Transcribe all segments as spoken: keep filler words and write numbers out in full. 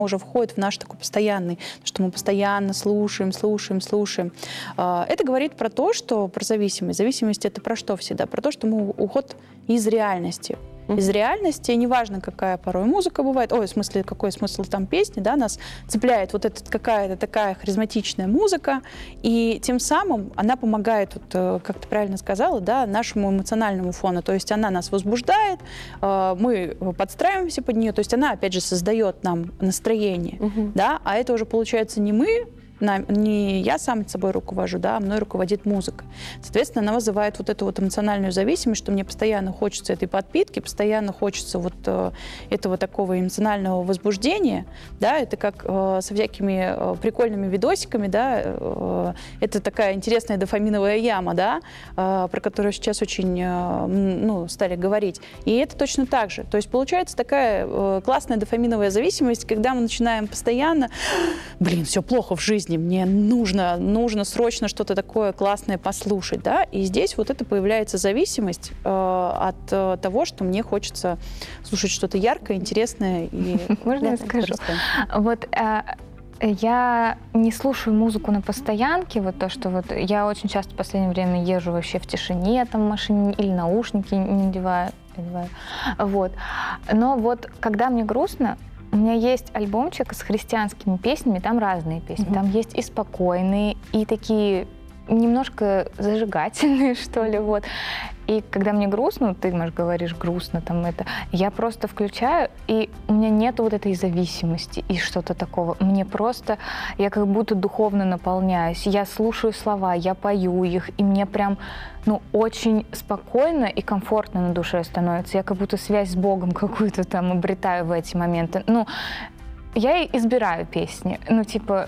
уже входит в наш такой постоянный, что мы постоянно слушаем, слушаем, слушаем. Это говорит про то, что про зависимость. Зависимость — это про что всегда? Про то, что мы уход из реальности. Из реальности, неважно, какая порой музыка бывает, ой, в смысле, какой смысл там песни, да, нас цепляет вот эта какая-то такая харизматичная музыка, и тем самым она помогает, вот, как ты правильно сказала, да, нашему эмоциональному фону, то есть она нас возбуждает, мы подстраиваемся под нее, то есть она, опять же, создает нам настроение, угу. да, а это уже, получается, не мы, не я сам собой руковожу, да, а мной руководит музыка. Соответственно, она вызывает вот эту вот эмоциональную зависимость, что мне постоянно хочется этой подпитки, постоянно хочется вот э, этого такого эмоционального возбуждения, да, это как э, со всякими э, прикольными видосиками, да, э, это такая интересная дофаминовая яма, да, э, про которую сейчас очень, э, ну, стали говорить. И это точно так же. То есть получается такая э, классная дофаминовая зависимость, когда мы начинаем постоянно, блин, все плохо в жизни, мне нужно, нужно срочно что-то такое классное послушать, да, и здесь вот это появляется зависимость э, от э, того, что мне хочется слушать что-то яркое, интересное. И... Можно я скажу? Вот э, я не слушаю музыку на постоянке, вот то, что вот я очень часто в последнее время езжу вообще в тишине, там в машине, или наушники не надеваю, надеваю, вот. Но вот когда мне грустно, у меня есть альбомчик с христианскими песнями, там разные песни. Mm-hmm. Там есть и спокойные, и такие немножко зажигательные, что ли, вот. И когда мне грустно, ты, может, говоришь, грустно там это, я просто включаю, и у меня нет вот этой зависимости и что-то такого. Мне просто, я как будто духовно наполняюсь. Я слушаю слова, я пою их, и мне прям, ну, очень спокойно и комфортно на душе становится. Я как будто связь с Богом какую-то там обретаю в эти моменты. Ну, я избираю песни, ну, типа...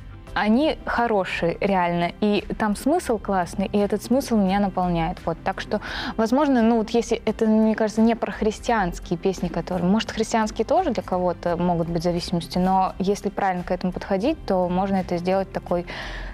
Они хорошие, реально, и там смысл классный, и этот смысл меня наполняет. Вот. Так что, возможно, ну вот если это, мне кажется, не про христианские песни, которые... Может, христианские тоже для кого-то могут быть зависимости, но если правильно к этому подходить, то можно это сделать такой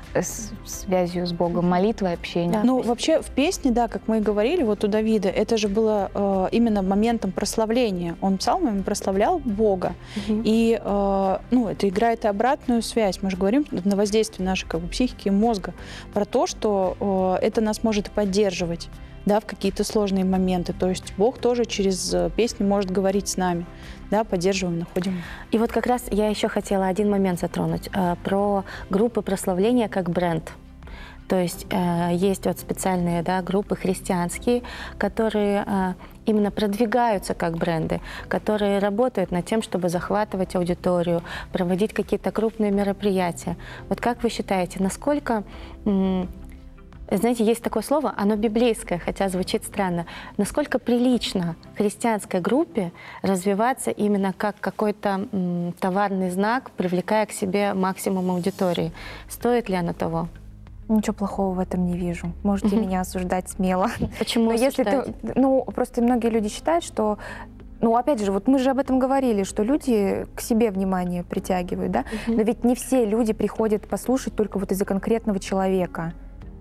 с связью с Богом, молитвой, общением. Да. Ну, вообще в песне, да, как мы и говорили, вот у Давида, это же было э, именно моментом прославления. Он псалмами прославлял Бога. Угу. И, э, ну, это играет и обратную связь. Мы же говорим на воздействие нашей как бы, психики и мозга про то, что э, это нас может поддерживать, да, в какие-то сложные моменты. То есть Бог тоже через песни может говорить с нами. Да, поддерживаем, находим. И вот как раз я еще хотела один момент затронуть э, про группы прославления как бренд. То есть э, есть вот специальные, да, группы христианские, которые э, именно продвигаются как бренды, которые работают над тем, чтобы захватывать аудиторию, проводить какие-то крупные мероприятия. Вот как вы считаете, насколько... М- Знаете, есть такое слово, оно библейское, хотя звучит странно. Насколько прилично христианской группе развиваться именно как какой-то м, товарный знак, привлекая к себе максимум аудитории? Стоит ли оно того? Ничего плохого в этом не вижу. Можете mm-hmm. меня осуждать смело. Почему Но если ты, ну, просто многие люди считают, что... Ну, опять же, вот мы же об этом говорили, что люди к себе внимание притягивают, да? Mm-hmm. Но ведь не все люди приходят послушать только вот из-за конкретного человека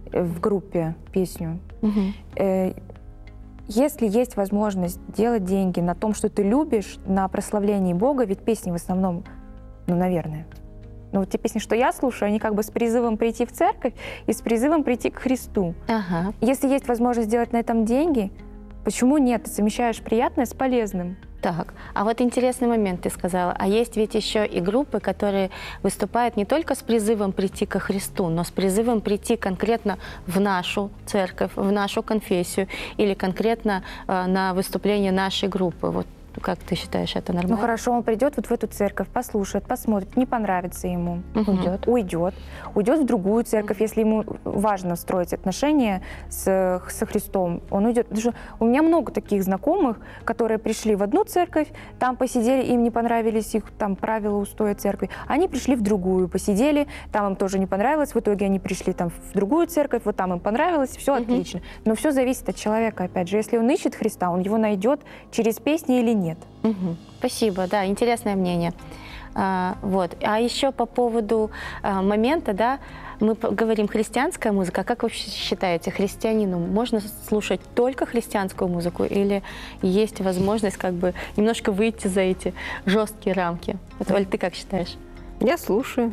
в группе песню. Угу. Если есть возможность делать деньги на том, что ты любишь, на прославлении Бога, ведь песни в основном, ну, наверное, ну, вот те песни, что я слушаю, они как бы с призывом прийти в церковь и с призывом прийти к Христу. Ага. Если есть возможность сделать на этом деньги, почему нет? Ты совмещаешь приятное с полезным. Так, а вот интересный момент ты сказала. А есть ведь еще и группы, которые выступают не только с призывом прийти ко Христу, но с призывом прийти конкретно в нашу церковь, в нашу конфессию или конкретно э, на выступление нашей группы. Вот как ты считаешь, это нормально? Ну хорошо, он придет вот в эту церковь, послушает, посмотрит, не понравится ему, угу. уйдет. Уйдет. Уйдет в другую церковь, если ему важно строить отношения с, со Христом, он уйдет. Даже у меня много таких знакомых, которые пришли в одну церковь, там посидели, им не понравились их там правила, устои церкви. Они пришли в другую, посидели, там им тоже не понравилось, в итоге они пришли там в другую церковь, вот там им понравилось, все угу. отлично. Но все зависит от человека, опять же. Если он ищет Христа, он его найдет через песни или нет. Угу. Спасибо, да, интересное мнение. А, вот. А еще по поводу а, момента, да, мы п- говорим христианская музыка. А как вы вообще считаете, христианину можно слушать только христианскую музыку или есть возможность как бы немножко выйти за эти жесткие рамки? Вот, Оль, ты как считаешь? Я слушаю.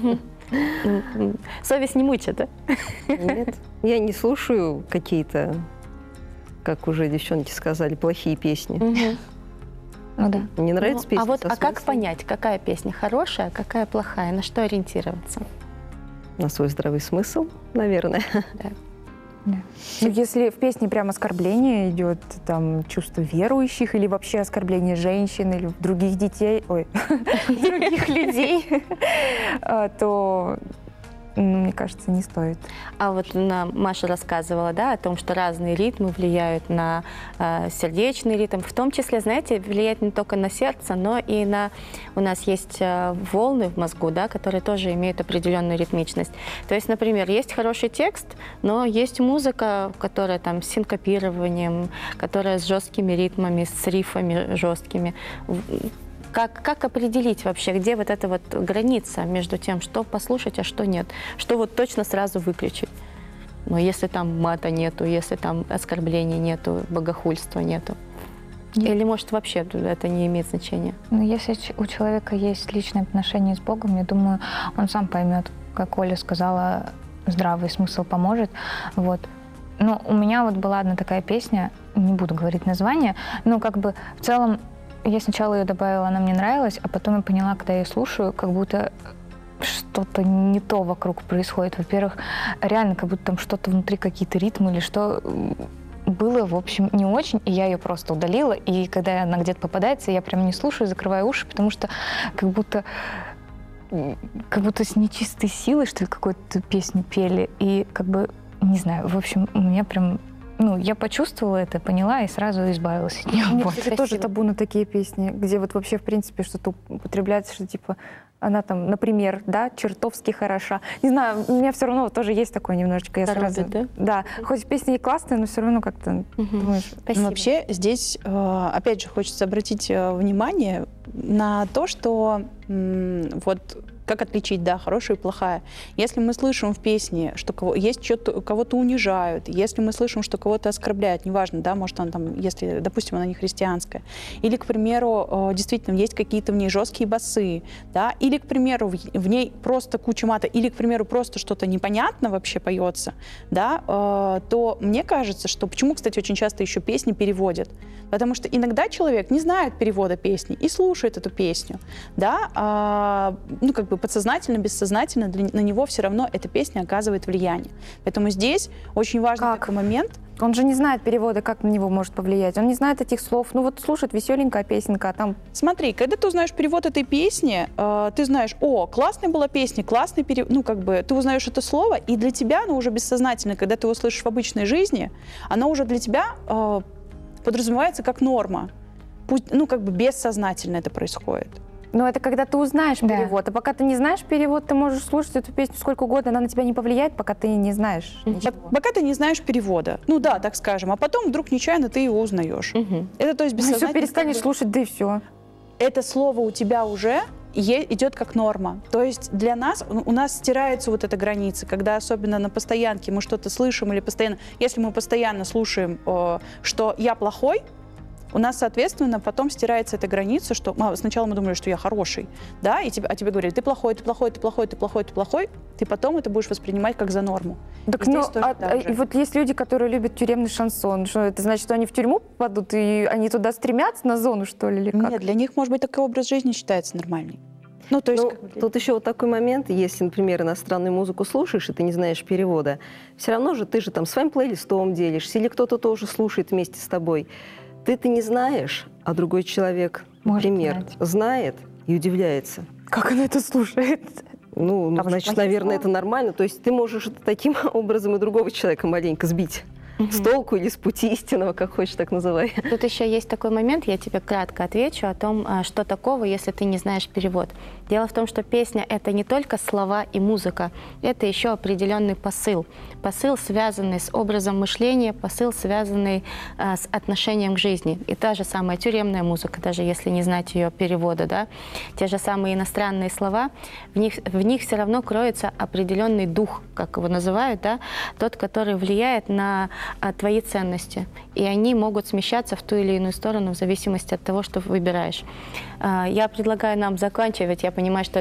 Совесть не мучает, да? Нет, я не слушаю какие-то, как уже девчонки сказали, плохие песни. Мгм. Ну да. Мне нравится Ну, песня а вот со а как смыслом, понять, какая песня хорошая, а какая плохая? На что ориентироваться? на свой здравый смысл, наверное. Ну, если в песне прям оскорбление идет, там, чувство верующих или вообще оскорбление женщин или других детей, ой, других людей, а, то, ну, мне кажется, не стоит. А вот на- Маша рассказывала, да, о том, что разные ритмы влияют на э, сердечный ритм. В том числе, знаете, влияет не только на сердце, но и на... У нас есть э, волны в мозгу, да, которые тоже имеют определенную ритмичность. То есть, например, есть хороший текст, но есть музыка, которая там с синкопированием, которая с жесткими ритмами, с рифами жесткими. В- Как, как определить вообще, где вот эта вот граница между тем, что послушать, а что нет? Что вот точно сразу выключить? Но если там мата нету, если там оскорблений нету, богохульства нету? Нет. Или, может, вообще это не имеет значения? Ну, если ч- у человека есть личное отношение с Богом, я думаю, он сам поймет, как Оля сказала, здравый смысл поможет. Вот. Ну, у меня вот была одна такая песня, не буду говорить название, но как бы в целом я сначала ее добавила, она мне нравилась, а потом я поняла, когда я ее слушаю, как будто что-то не то вокруг происходит. Во-первых, реально, как будто там что-то внутри, какие-то ритмы или что было, в общем, не очень, и я ее просто удалила, и когда она где-то попадается, я прям не слушаю, закрываю уши, потому что как будто как будто с нечистой силой, что ли, какую-то песню пели, и как бы, не знаю, в общем, у меня прям, ну, я почувствовала это, поняла и сразу избавилась от нее. Мне, Вот. кстати, тоже табу на такие песни, где вот вообще, в принципе, что-то употребляется, что типа она там, например, да, чертовски хороша. Не знаю, у меня все равно тоже есть такое немножечко. Я Коробит, сразу, да? Да, хоть песня и классная, но все равно как-то думаешь. Спасибо. Ну, вообще здесь, э, опять же, хочется обратить э, внимание на то, что м, вот как отличить, да, хорошая и плохая. Если мы слышим в песне, что кого, есть что-то, кого-то унижают, если мы слышим, что кого-то оскорбляют, неважно, да, может, она там, если, допустим, она не христианская, или, к примеру, э, действительно, есть какие-то в ней жесткие басы, да, или, к примеру, в, в ней просто куча мата, или, к примеру, просто что-то непонятно вообще поется, да, э, то мне кажется, что, почему, кстати, очень часто еще песни переводят, потому что иногда человек не знает перевода песни и слушает эту песню, да, а, ну, как бы подсознательно, бессознательно для, на него все равно эта песня оказывает влияние. Поэтому здесь очень важный Как? такой момент. Он же не знает перевода, как на него может повлиять. Он не знает этих слов. Ну вот слушает веселенькая песенка, а там Смотри, когда ты узнаешь перевод этой песни, э, ты знаешь, о, классная была песня, классный перевод, ну, как бы, ты узнаешь это слово, и для тебя оно уже бессознательно, когда ты его слышишь в обычной жизни, оно уже для тебя э, подразумевается как норма. Пусть, ну, как бы бессознательно это происходит. Ну, это когда ты узнаешь Да. перевод. А пока ты не знаешь перевод, ты можешь слушать эту песню сколько угодно, она на тебя не повлияет, пока ты не знаешь ничего. Пока ты не знаешь перевода. Ну да, так скажем. А потом вдруг нечаянно ты его узнаешь. Мгм. Это то есть Ну, все, бессознательно. перестанешь слушать, да и все. Это слово у тебя уже е- идет как норма. То есть для нас, у у нас стирается вот эта граница, когда особенно на постоянке мы что-то слышим или постоянно, если мы постоянно слушаем, э, что я плохой, у нас, соответственно, потом стирается эта граница, что а, сначала мы думали, что я хороший, да, и тебе, а тебе говорили, ты плохой, ты плохой, ты плохой, ты плохой, ты плохой, ты потом это будешь воспринимать как за норму. Так, И здесь ну, тоже а- так а- же. и вот есть люди, которые любят тюремный шансон. Что это значит, что они в тюрьму попадут, и они туда стремятся на зону, что ли, или как? Нет, для них, может быть, такой образ жизни считается нормальный. Ну, то есть, Ну, как бы для- тут еще вот такой момент, если, например, иностранную музыку слушаешь, и ты не знаешь перевода, все равно же ты же там своим плейлистом делишься, или кто-то тоже слушает вместе с тобой. Ты-то не знаешь, а другой человек, Может например, знать. знает и удивляется. Как она это слушает? Ну, ну, Там же значит, плохие наверное, слова. это нормально. То есть ты можешь таким образом и другого человека маленько сбить. с толку или с пути истинного, как хочешь, так называй. Тут еще есть такой момент, я тебе кратко отвечу о том, а, что такого, если ты не знаешь перевод. Дело в том, что песня — это не только слова и музыка, это еще определенный посыл. Посыл, связанный с образом мышления, посыл, связанный а, с отношением к жизни. И та же самая тюремная музыка, даже если не знать ее перевода, да, те же самые иностранные слова, в них, в них все равно кроется определенный дух, как его называют, да, тот, который влияет на а, твои ценности. И они могут смещаться в ту или иную сторону в зависимости от того, что выбираешь. А, я предлагаю нам заканчивать. Я понимаю, что